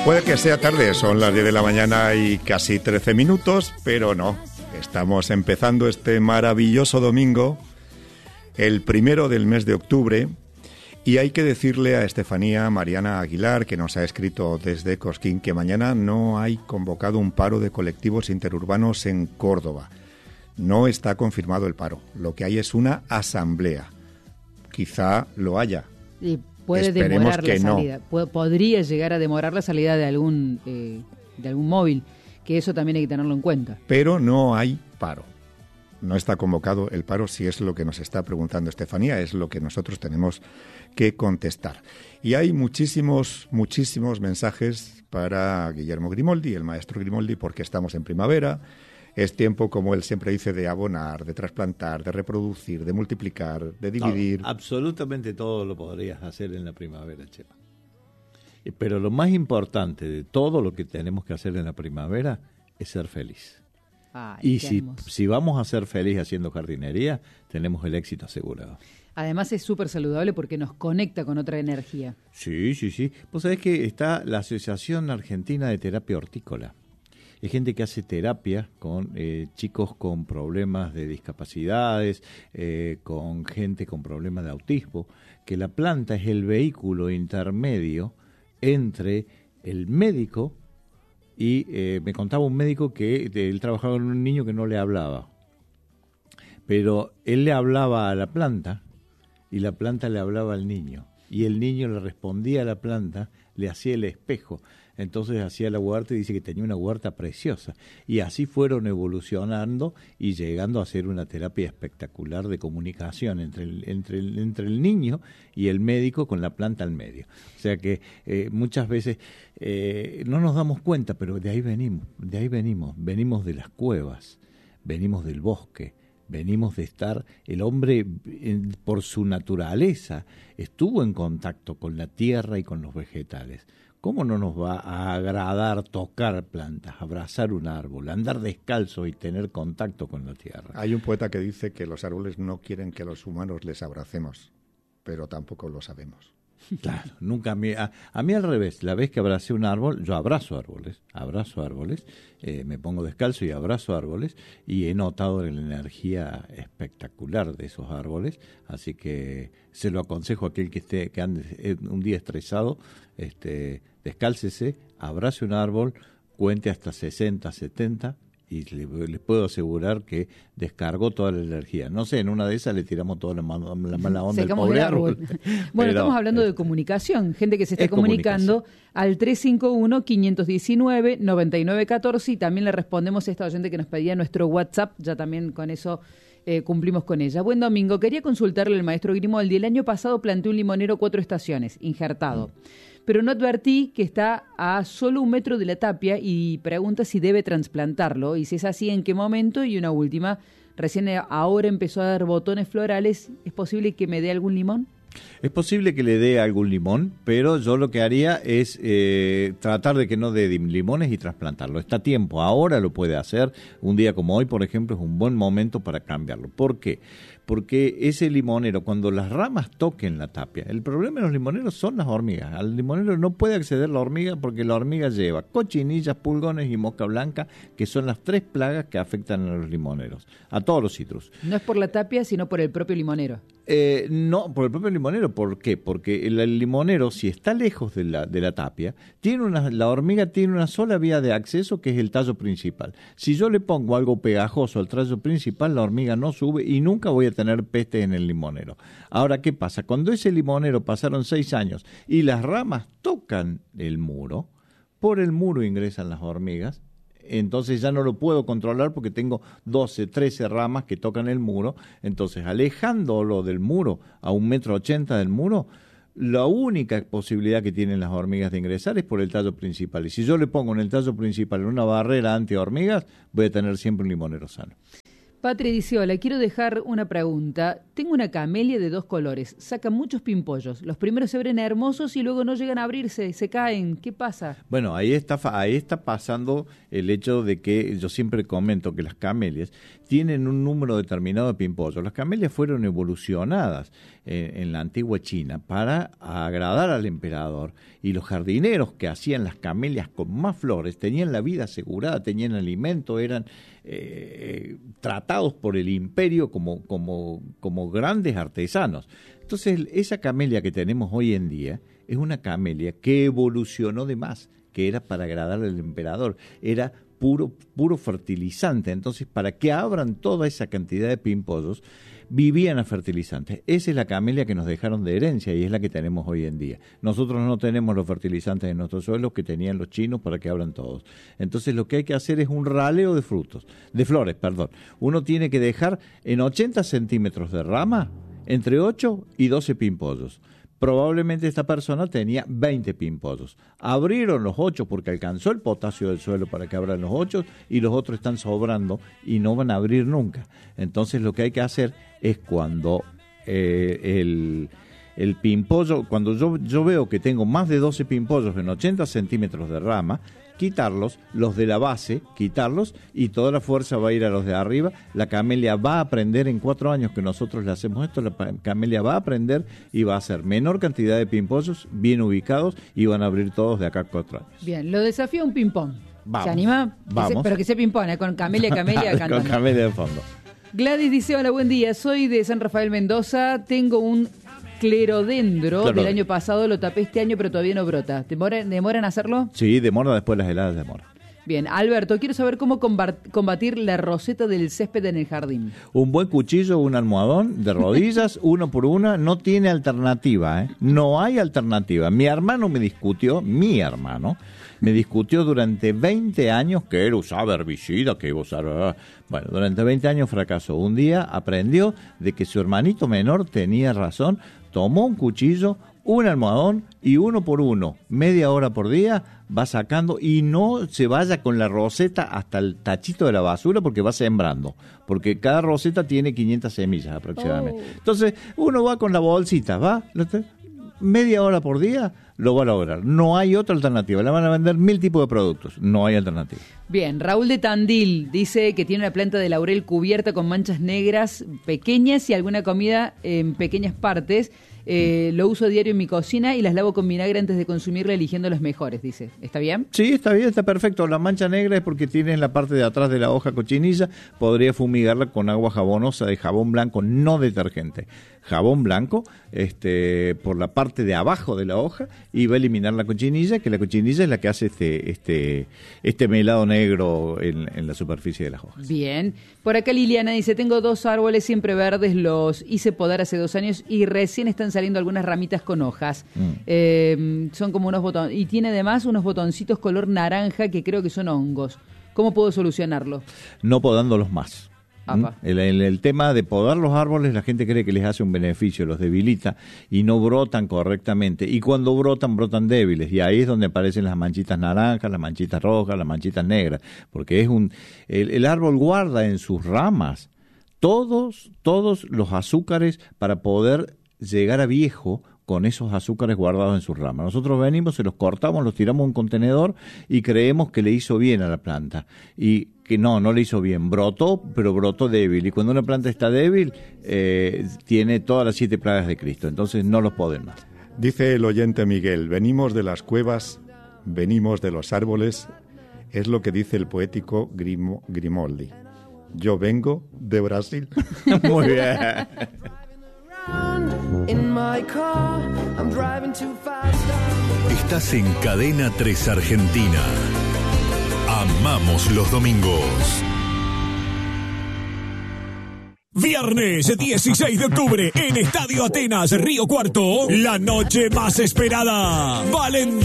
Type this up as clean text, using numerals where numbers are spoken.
Puede que sea tarde, son las 10 de la mañana y casi 13 minutos, pero no. Estamos empezando este maravilloso domingo, el primero del mes de octubre, y hay que decirle a Estefanía Mariana Aguilar, que nos ha escrito desde Cosquín, que mañana no hay convocado un paro de colectivos interurbanos en Córdoba. No está confirmado el paro, lo que hay es una asamblea. Quizá lo haya. Y puede demorar la salida. No. Podría llegar a demorar la salida de algún móvil, que eso también hay que tenerlo en cuenta. Pero no hay paro. No está convocado el paro, si es lo que nos está preguntando Estefanía, es lo que nosotros tenemos que contestar. Y hay muchísimos mensajes para Guillermo Grimoldi, el maestro Grimoldi, porque estamos en primavera. Es tiempo, como él siempre dice, de abonar, de trasplantar, de reproducir, de multiplicar, de dividir. No, absolutamente todo lo podrías hacer en la primavera, Chema. Pero lo más importante de todo lo que tenemos que hacer en la primavera es ser feliz. Y si vamos a ser feliz haciendo jardinería, tenemos el éxito asegurado. Además es súper saludable porque nos conecta con otra energía. Sí. Vos sabés que está la Asociación Argentina de Terapia Hortícola. Es gente que hace terapia con chicos con problemas de discapacidades, con gente con problemas de autismo, que la planta es el vehículo intermedio entre el médico y me contaba un médico que él trabajaba con un niño que no le hablaba, pero él le hablaba a la planta y la planta le hablaba al niño y el niño le respondía a la planta, le hacía el espejo. Entonces hacía la huerta y dice que tenía una huerta preciosa. Y así fueron evolucionando y llegando a ser una terapia espectacular de comunicación entre el niño y el médico con la planta al medio. O sea que muchas veces no nos damos cuenta, pero de ahí venimos de las cuevas, venimos del bosque. Venimos de estar, el hombre por su naturaleza estuvo en contacto con la tierra y con los vegetales. ¿Cómo no nos va a agradar tocar plantas, abrazar un árbol, andar descalzo y tener contacto con la tierra? Hay un poeta que dice que los árboles no quieren que los humanos les abracemos, pero tampoco lo sabemos. Claro, nunca a mí al revés, la vez que abracé un árbol, yo abrazo árboles, me pongo descalzo y abrazo árboles y he notado la energía espectacular de esos árboles, así que se lo aconsejo a aquel que ande un día estresado, descálcese, abrace un árbol, cuente hasta 60, 70 y les puedo asegurar que descargó toda la energía. No sé, en una de esas le tiramos toda la mala onda al pobre árbol. Bueno, estamos hablando de comunicación, gente que se está comunicando al 351-519-9914 y también le respondemos a esta oyente que nos pedía nuestro WhatsApp, ya también con eso cumplimos con ella. Buen domingo, quería consultarle al maestro Grimoldi. El año pasado planté un limonero 4 estaciones, injertado. Pero no advertí que está a solo 1 metro de la tapia y pregunta si debe trasplantarlo y si es así, en qué momento. Y una última, recién ahora empezó a dar botones florales, ¿es posible que me dé algún limón? Es posible que le dé algún limón, pero yo lo que haría es tratar de que no dé limones y trasplantarlo. Está a tiempo, ahora lo puede hacer. Un día como hoy, por ejemplo, es un buen momento para cambiarlo. ¿Por qué? Porque ese limonero, cuando las ramas toquen la tapia, el problema de los limoneros son las hormigas. Al limonero no puede acceder la hormiga porque la hormiga lleva cochinillas, pulgones y mosca blanca, que son las 3 plagas que afectan a los limoneros, a todos los citrus. No es por la tapia, sino por el propio limonero. No, por el propio limonero. ¿Por qué? Porque el limonero, si está lejos de la tapia, la hormiga tiene una sola vía de acceso, que es el tallo principal. Si yo le pongo algo pegajoso al tallo principal, la hormiga no sube y nunca voy a tener peste en el limonero. Ahora, ¿qué pasa? Cuando ese limonero pasaron 6 años y las ramas tocan el muro, por el muro ingresan las hormigas, entonces ya no lo puedo controlar porque tengo 12, 13 ramas que tocan el muro. Entonces, alejándolo del muro a 1,80 m del muro, la única posibilidad que tienen las hormigas de ingresar es por el tallo principal. Y si yo le pongo en el tallo principal una barrera anti-hormigas, voy a tener siempre un limonero sano. Patri dice, hola, quiero dejar una pregunta. Tengo una camelia de 2 colores, saca muchos pimpollos. Los primeros se abren hermosos y luego no llegan a abrirse, se caen. ¿Qué pasa? Bueno, ahí está pasando el hecho de que yo siempre comento que las camelias tienen un número determinado de pimpollos. Las camelias fueron evolucionadas. en la antigua China para agradar al emperador, y los jardineros que hacían las camelias con más flores tenían la vida asegurada, tenían alimento, eran tratados por el imperio como grandes artesanos. Entonces esa camelia que tenemos hoy en día es una camelia que evolucionó de más, que era para agradar al emperador, era puro fertilizante. Entonces, para que abran toda esa cantidad de pimpollos, vivían a fertilizantes. Esa es la camelia que nos dejaron de herencia y es la que tenemos hoy en día. Nosotros no tenemos los fertilizantes en nuestros suelos que tenían los chinos para que abran todos. Entonces, lo que hay que hacer es un raleo de flores. Uno tiene que dejar en 80 centímetros de rama entre 8 y 12 pimpollos. Probablemente esta persona tenía 20 pimpollos. Abrieron los 8 porque alcanzó el potasio del suelo para que abran los 8 y los otros están sobrando y no van a abrir nunca. Entonces lo que hay que hacer es cuando el pimpollo, cuando yo veo que tengo más de 12 pimpollos en 80 centímetros de rama, quitarlos, los de la base, quitarlos, y toda la fuerza va a ir a los de arriba. La camelia va a aprender en 4 años que nosotros le hacemos esto, la camelia va a aprender y va a hacer menor cantidad de pimpollos, bien ubicados, y van a abrir todos de acá a 4 años. Bien, lo desafío un ping-pong. Vamos, ¿Se anima? Vamos. Pero que sea ping-pong, con camelia cantando. Con camelia de fondo. Gladys dice, hola, buen día, soy de San Rafael, Mendoza, tengo un clerodendro del año pasado, lo tapé este año pero todavía no brota. ¿Demora en hacerlo? Sí, demora, después las heladas demora. Bien, Alberto, quiero saber cómo combatir la roseta del césped en el jardín. Un buen cuchillo, un almohadón de rodillas, uno por una, no tiene alternativa, ¿eh? No hay alternativa. Mi hermano me discutió durante 20 años que él usaba herbicida, que iba a usar... Bueno, durante 20 años fracasó. Un día aprendió de que su hermanito menor tenía razón, tomó un cuchillo, un almohadón y uno por uno, media hora por día, va sacando, y no se vaya con la roseta hasta el tachito de la basura porque va sembrando, porque cada roseta tiene 500 semillas aproximadamente. Entonces uno va con la bolsita, media hora por día, lo va a lograr. No hay otra alternativa. Le van a vender 1000 tipos de productos. No hay alternativa. Bien, Raúl de Tandil dice que tiene una planta de laurel cubierta con manchas negras pequeñas y alguna comida en pequeñas partes. Lo uso diario en mi cocina y las lavo con vinagre antes de consumirla, eligiendo los mejores, dice. ¿Está bien? Sí, está bien, está perfecto. La mancha negra es porque tiene en la parte de atrás de la hoja cochinilla. Podría fumigarla con agua jabonosa de jabón blanco, no detergente. Jabón blanco, por la parte de abajo de la hoja, y va a eliminar la cochinilla, que la cochinilla es la que hace este melado negro en la superficie de las hojas. Bien. Por acá Liliana dice, tengo 2 árboles siempre verdes, los hice podar hace 2 años y recién están saliendo algunas ramitas con hojas. Son como unos botones, y tiene además unos botoncitos color naranja que creo que son hongos. ¿Cómo puedo solucionarlo? No podándolos más. El tema de podar los árboles, la gente cree que les hace un beneficio, los debilita y no brotan correctamente, y cuando brotan débiles, y ahí es donde aparecen las manchitas naranjas, las manchitas rojas, las manchitas negras, porque el árbol guarda en sus ramas todos los azúcares para poder llegar a viejo con esos azúcares guardados en sus ramas. Nosotros venimos, se los cortamos, los tiramos a un contenedor y creemos que le hizo bien a la planta. Y que no le hizo bien. Brotó, pero brotó débil. Y cuando una planta está débil, tiene todas las 7 plagas de Cristo. Entonces no los podemos. Dice el oyente Miguel, venimos de las cuevas, venimos de los árboles. Es lo que dice el poético Grimoldi. Yo vengo de Brasil. Muy bien. Estás en Cadena 3 Argentina. Amamos los domingos. Viernes 16 de octubre en Estadio Atenas, Río Cuarto, la noche más esperada.